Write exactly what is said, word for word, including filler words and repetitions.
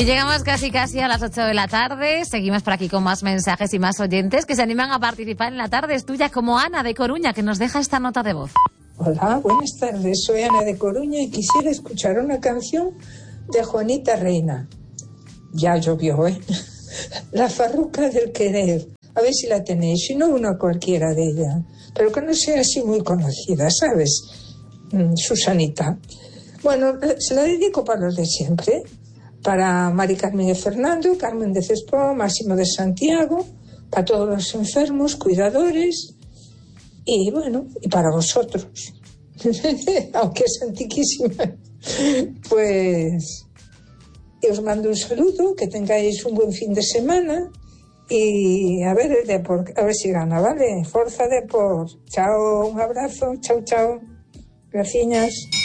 llegamos casi casi a las ocho de la tarde. Seguimos por aquí con más mensajes y más oyentes que se animan a participar en la tarde. Es tuya, como Ana de Coruña, que nos deja esta nota de voz. Hola, buenas tardes. Soy Ana de Coruña y quisiera escuchar una canción de Juanita Reina. Ya llovió, ¿eh? La farruca del querer. A ver si la tenéis. Si no, una cualquiera de ella. Pero que no sea así muy conocida, ¿sabes? Mm, Susanita. Bueno, se la dedico para los de siempre. Para Mari Carmen de Fernando, Carmen de Cespó, Máximo de Santiago, para todos los enfermos, cuidadores, y bueno, y para vosotros, aunque es antiquísima, pues os mando un saludo, que tengáis un buen fin de semana, y a ver el Depor, a ver si gana, ¿vale? Forza Depor, chao, un abrazo, chao, chao, gracias.